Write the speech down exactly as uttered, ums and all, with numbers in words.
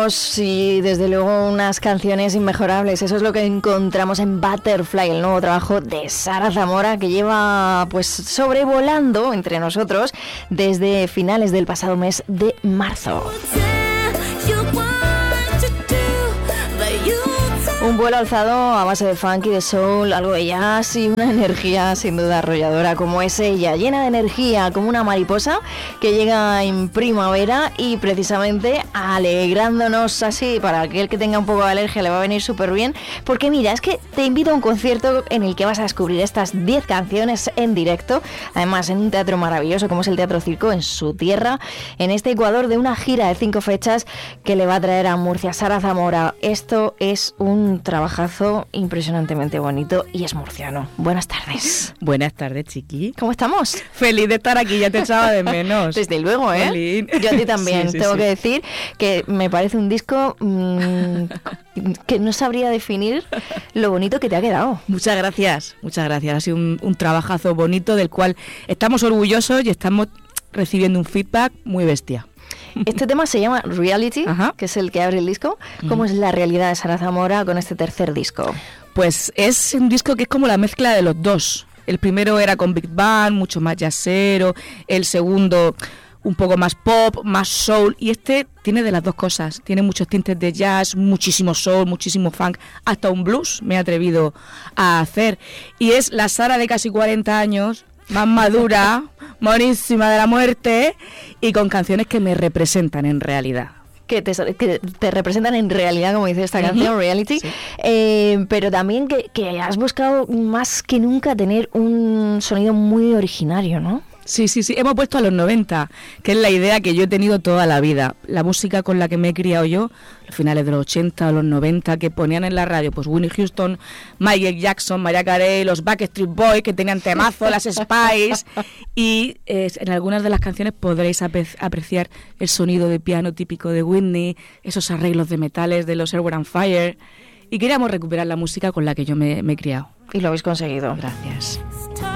Y desde luego unas canciones inmejorables. Eso es lo que encontramos en Butterfly, el nuevo trabajo de Sara Zamora, que lleva pues sobrevolando entre nosotros desde finales del pasado mes de marzo. Un vuelo alzado a base de funk y de soul, algo de jazz y una energía sin duda arrolladora como es ella, llena de energía como una mariposa que llega en primavera y precisamente alegrándonos así. Para aquel que tenga un poco de alergia le va a venir súper bien, porque mira, es que te invito a un concierto en el que vas a descubrir estas diez canciones en directo, además en un teatro maravilloso como es el Teatro Circo, en su tierra, en este Ecuador, de una gira de cinco fechas que le va a traer a Murcia Sara Zamora. Esto es un trabajazo impresionantemente bonito y es murciano. Buenas tardes. Buenas tardes, chiqui. ¿Cómo estamos? Feliz de estar aquí, ya te echaba de menos. Desde luego, ¿eh? Jolín. Yo a ti también. Sí, sí, Tengo sí. que decir que me parece un disco mmm, que no sabría definir lo bonito que te ha quedado. Muchas gracias, muchas gracias. Ha sido un, un trabajazo bonito del cual estamos orgullosos y estamos recibiendo un feedback muy bestia. Este tema se llama Reality, Ajá. que es el que abre el disco. ¿Cómo es la realidad de Sara Zamora con este tercer disco? Pues es un disco que es como la mezcla de los dos. El primero era con Big Band, mucho más jazzero. El segundo un poco más pop, más soul. Y este tiene de las dos cosas. Tiene muchos tintes de jazz, muchísimo soul, muchísimo funk. Hasta un blues me he atrevido a hacer. Y es la Sara de casi cuarenta años, más madura, monísima de la muerte, y con canciones que me representan en realidad. Que te, que te representan en realidad, como dice esta Uh-huh. canción, Reality, Sí. eh, pero también que, que has buscado más que nunca tener un sonido muy originario, ¿no? Sí, sí, sí, hemos puesto a los noventa, que es la idea que yo he tenido toda la vida. La música con la que me he criado yo, los finales de los ochenta o los noventa, que ponían en la radio, pues Whitney Houston, Michael Jackson, Mariah Carey, los Backstreet Boys, que tenían temazo, las Spice, y eh, en algunas de las canciones podréis ape- apreciar el sonido de piano típico de Whitney, esos arreglos de metales de los Earth, Wind and Fire, y queríamos recuperar la música con la que yo me, me he criado. Y lo habéis conseguido. Gracias.